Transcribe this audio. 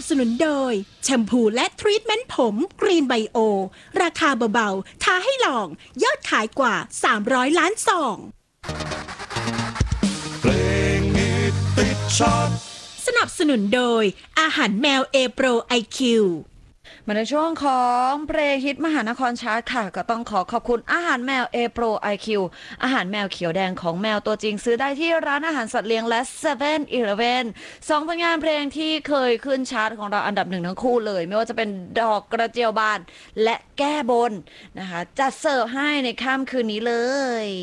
สนุนโดยแชมพูและทรีทเมนต์ผมกรีนไบโอราคาเบาๆท้าให้ลองยอดขายกว่า300ล้านซองเพลงฮิตติดชาร์ตสนับสนุนโดยอาหารแมวเอโปรไอคิวมาในช่วงของเพลงฮิตมหานครชาร์ตค่ะก็ต้องขอบคุณอาหารแมว A Pro IQ อาหารแมวเขียวแดงของแมวตัวจริงซื้อได้ที่ร้านอาหารสัตว์เลี้ยงและ 7-Eleven สองผลงานเพลงที่เคยขึ้นชาร์ตของเราอันดับหนึ่งทั้งคู่เลยไม่ว่าจะเป็นดอกกระเจียวบานและแก้บนนะคะจัดเสิร์ฟให้ในค่ำคืนนี้เลย